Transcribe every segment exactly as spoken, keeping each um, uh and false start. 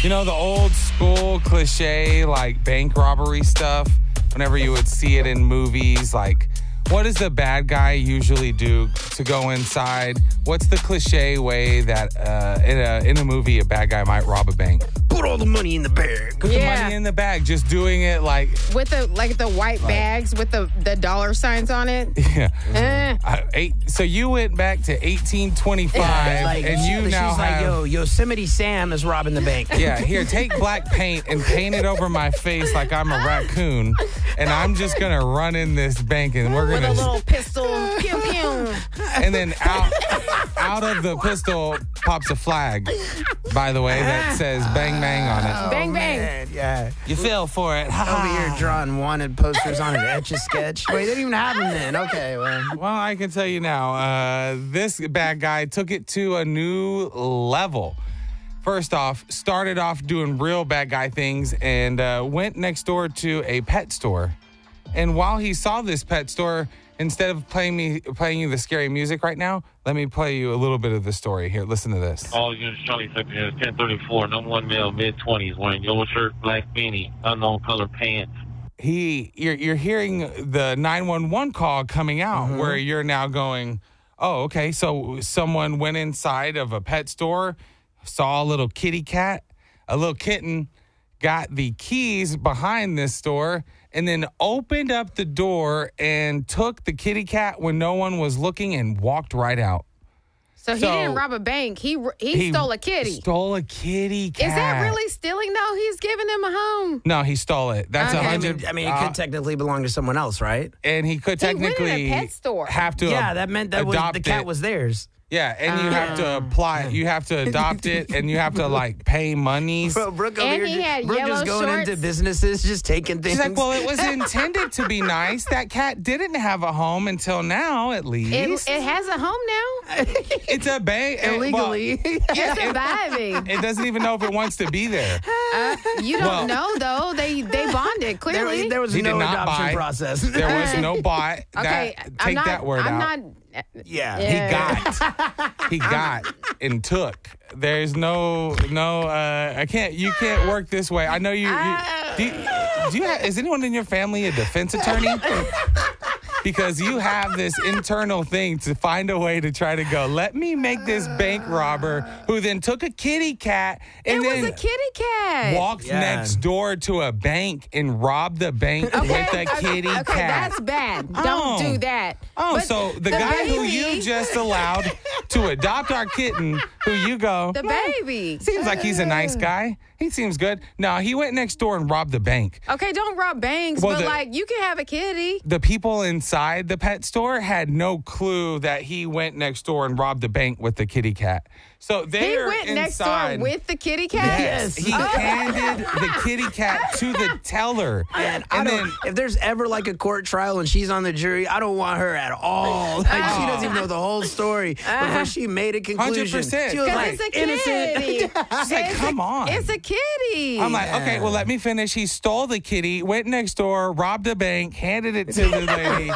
You know, the old school cliche, like bank robbery stuff, whenever you would see it in movies, like, what does the bad guy usually do to go inside? What's the cliche way that uh, in, a, in a movie a bad guy might rob a bank? Put all the money in the bag. Put Yeah. the money in the bag, just doing it like... With the like the white bags with the, the dollar signs on it. Yeah. Eh. Uh, eight, so you went back to eighteen twenty-five, Like, and you she's now like, have... yo, Yosemite Sam is robbing the bank. Yeah, here, take black paint and paint it over my face like I'm a raccoon, and I'm just going to run in this bank, and we're With going a to... little pistol. Pew, pew. And then out out of the pistol pops a flag, by the way, that says bang bang on it. Bang, bang. Man, yeah. You fell for it. Over here drawing wanted posters on an Etch-a-Sketch. Wait, they didn't even have them then. Okay, well. Well, I can tell you now, uh, this bad guy took it to a new level. First off, started off doing real bad guy things and uh, went next door to a pet store. And while he saw this pet store, instead of playing me playing you the scary music right now, let me play you a little bit of the story. Here, listen to this. All units, Charlie Second here, ten thirty-four, number one male, mid-twenties, wearing yellow shirt, black beanie, unknown color pants. He, you're you're hearing the nine one one call coming out where you're now going, oh, okay, so someone went inside of a pet store, saw a little kitty cat, a little kitten, got the keys behind this store, and then opened up the door and took the kitty cat when no one was looking and walked right out. So he So- didn't rob a bank. He he, stole a kitty. Stole a kitty cat. Is that really stealing, though? He's giving him a home. No, he stole it. That's a Okay. I hundred. mean, I mean, it uh, could technically belong to someone else, right? and he could He went in a technically pet store. have to. Yeah, uh, that meant that was, adopt the cat it. was theirs. Yeah, and you have to Uh. apply. You have to adopt it, and you have to like pay monies. Bro, Brooke over And here, he just- had Brooke yellow just going shorts. into businesses, just taking things. She's like, well, it was intended to be nice. That cat didn't have a home until now, at It, least. it has a home now. it's a bank illegally. It's surviving. it doesn't even know if it wants to be there. Uh, you don't Well- know, though. They they bonded, clearly. there, there was He no did not adoption buy. process. There was no bot. okay, that, I'm take not, that word I'm out. not. yeah. Yeah. He got. He got and took. There's no no. Uh, I can't. You can't work this way. I know you. you do you, do you have, is anyone in your family a defense attorney? Because you have this internal thing to find a way to try to go, let me make this bank robber who then took a kitty cat and It then was a kitty cat. walked Yeah. next door to a bank and robbed the bank Okay, with a kitty okay, cat. that's bad. Oh. Don't do that. Oh, But so the, guy who baby- you just allowed to adopt our kitten, who you go, the "Well, baby. seems like he's a nice guy. He seems good. No, he went next door and robbed the bank. Okay, don't rob banks, Well, but the- like you can have a kitty. The people inside the pet store had no clue that he went next door and robbed the bank with the kitty cat. So He they're went next door inside. with the kitty cat. Yes, he Oh. handed the kitty cat to the teller. And I and don't, then if there's ever like a court trial and she's on the jury, I don't want her at all. Like she doesn't even know the whole story before she made a conclusion. one hundred percent. She was 'Cause like, it's a innocent. kitty. she's like, It's come a- on. It's a kitty. I'm like, okay, well, let me finish. He stole the kitty, went next door, robbed a bank, handed it to the lady.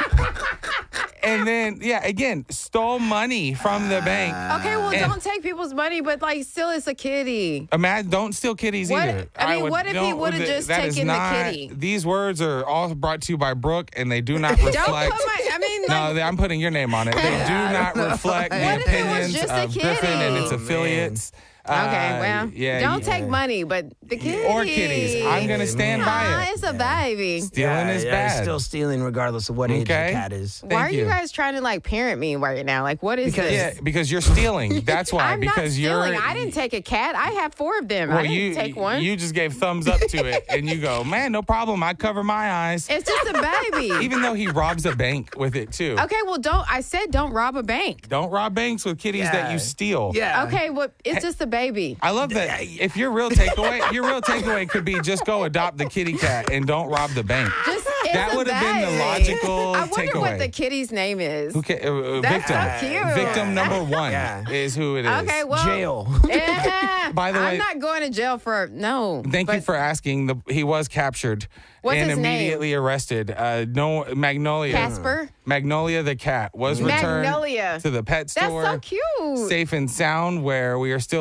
And then, yeah, again, stole money from the bank. okay, well, And- don't take people's money, but like, still, it's a kitty. Imagine, don't steal kitties What- either. I mean, what if he don't- would've th- just that is taken the not- kitty? These words are all brought to you by Brooke, and they do not reflect. Don't put my. I mean, no, like, they- I'm putting your name on it. They do not reflect the What if it was opinions just a of Griffin and its kitty? affiliates. okay, Uh, well, yeah, don't yeah. take money, but the kitty Or kitties. I'm going to stand by Aw, it. it's a baby. Stealing Yeah, is yeah, bad. it's still stealing regardless of what age Okay. the cat is. Why are Thank you. you. guys trying to like parent me right now? Like, what is Because- this? Yeah, because you're stealing. That's why. I'm because not stealing. you're. I didn't take a cat. I have four of them. Well, I didn't you take one. you just gave thumbs up to it, and you go, man, no problem. I cover my eyes. it's just a baby. Even though he robs a bank with it too. Okay, well, don't. I said don't rob a bank. Don't rob banks with kitties Yeah. that you steal. Yeah. Okay, well, it's just a baby. I love that. If your real takeaway, your real takeaway could be just go adopt the kitty cat and don't rob the bank. Just it's That a would have been the baby. logical I wonder what takeaway. the kitty's name is. Who ca- uh, uh, That's victim. so cute. Victim number one Yeah. is who it is. Okay, well, Jail. Yeah, By the way- I'm not going to jail for no. Thank you but for asking. The, he was captured What's and his name? immediately arrested. Uh, no, Magnolia. Casper? Magnolia the cat was returned Magnolia. to the pet That's store. so cute. Safe and sound, where we are still